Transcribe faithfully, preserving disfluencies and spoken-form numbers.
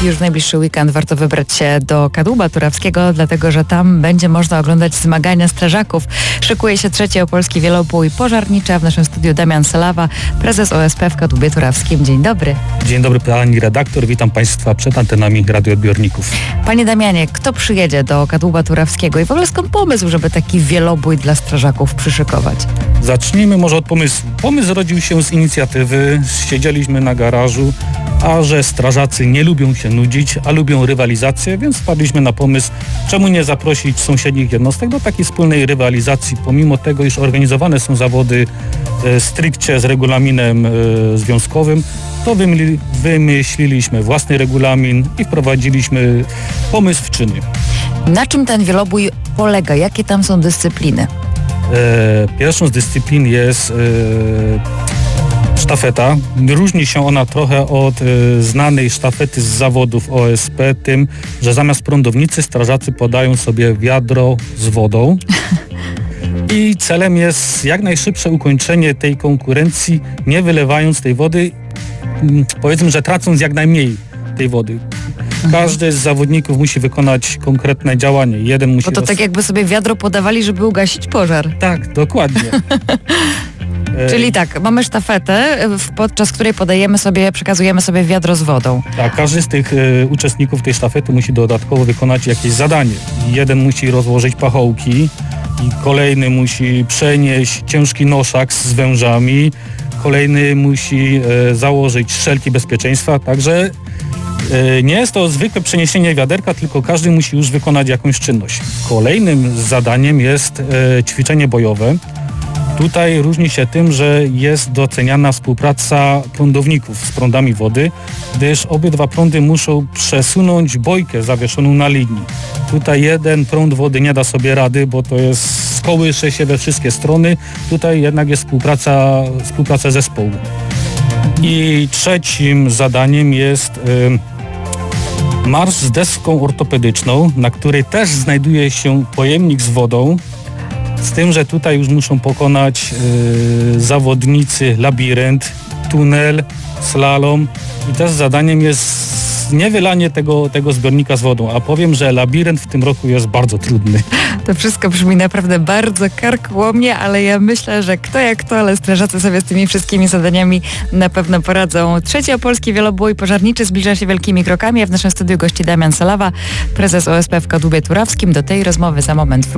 Już w najbliższy weekend warto wybrać się do Kadłuba Turawskiego, dlatego że tam będzie można oglądać zmagania strażaków. Szykuje się trzeci opolski wielobój pożarniczy, a w naszym studiu Damian Salawa, prezes O S P w Kadłubie Turawskim. Dzień dobry. Dzień dobry pani redaktor, witam państwa przed antenami radioodbiorników. Panie Damianie, kto przyjedzie do Kadłuba Turawskiego i w ogóle skąd pomysł, żeby taki wielobój dla strażaków przyszykować? Zacznijmy może od pomysłu. Pomysł rodził się z inicjatywy, siedzieliśmy na garażu, a że strażacy nie lubią się nudzić, a lubią rywalizację, więc wpadliśmy na pomysł, czemu nie zaprosić sąsiednich jednostek do takiej wspólnej rywalizacji, pomimo tego, iż organizowane są zawody e, stricte z regulaminem e, związkowym, to wymyśli, wymyśliliśmy własny regulamin i wprowadziliśmy pomysł w czyny. Na czym ten wielobój polega? Jakie tam są dyscypliny? E, pierwszą z dyscyplin jest e, sztafeta. Różni się ona trochę od e, znanej sztafety z zawodów O S P tym, że zamiast prądownicy strażacy podają sobie wiadro z wodą. I celem jest jak najszybsze ukończenie tej konkurencji, nie wylewając tej wody, powiedzmy, że tracąc jak najmniej tej wody. Każdy z zawodników musi wykonać konkretne działanie. Jeden musi Bo to roz... tak jakby sobie wiadro podawali, żeby ugasić pożar. Tak, dokładnie. Czyli tak, mamy sztafetę, podczas której podajemy sobie, przekazujemy sobie wiadro z wodą. Tak, każdy z tych e, uczestników tej sztafety musi dodatkowo wykonać jakieś zadanie. Jeden musi rozłożyć pachołki i kolejny musi przenieść ciężki noszak z wężami, kolejny musi e, założyć szelki bezpieczeństwa, także e, nie jest to zwykłe przeniesienie wiaderka, tylko każdy musi już wykonać jakąś czynność. Kolejnym zadaniem jest e, ćwiczenie bojowe. Tutaj różni się tym, że jest doceniana współpraca prądowników z prądami wody, gdyż obydwa prądy muszą przesunąć bojkę zawieszoną na linii. Tutaj jeden prąd wody nie da sobie rady, bo to jest, skołysze się we wszystkie strony. Tutaj jednak jest współpraca, współpraca zespołu. I trzecim zadaniem jest y, marsz z deską ortopedyczną, na której też znajduje się pojemnik z wodą. Z tym, że tutaj już muszą pokonać y, zawodnicy labirynt, tunel, slalom i też zadaniem jest nie wylanie tego, tego zbiornika z wodą, a powiem, że labirynt w tym roku jest bardzo trudny. To wszystko brzmi naprawdę bardzo karkołomnie, ale ja myślę, że kto jak kto, ale strażacy sobie z tymi wszystkimi zadaniami na pewno poradzą. Trzeci opolski wielobój pożarniczy zbliża się wielkimi krokami, a w naszym studiu gości Damian Salawa, prezes O S P w Kadłubie Turawskim. Do tej rozmowy za moment